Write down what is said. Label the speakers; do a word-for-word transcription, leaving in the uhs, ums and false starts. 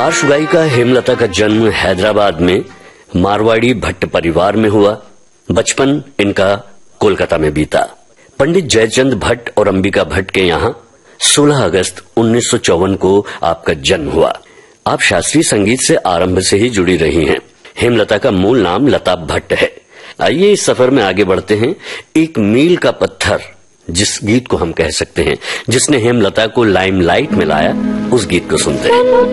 Speaker 1: पार्श्व गायिका हेमलता का जन्म हैदराबाद में मारवाड़ी भट्ट परिवार में हुआ। बचपन इनका कोलकाता में बीता। पंडित जयचंद भट्ट और अंबिका भट्ट के यहाँ सोलह अगस्त उन्नीस सौ चौवन को आपका जन्म हुआ। आप शास्त्रीय संगीत से आरंभ से ही जुड़ी रही हैं। हेमलता का मूल नाम लता भट्ट है। आइए इस सफर में आगे बढ़ते हैं। एक मील का पत्थर जिस गीत को हम कह सकते हैं, जिसने हेमलता को लाइमलाइट में लाया, उस गीत को सुनते हैं।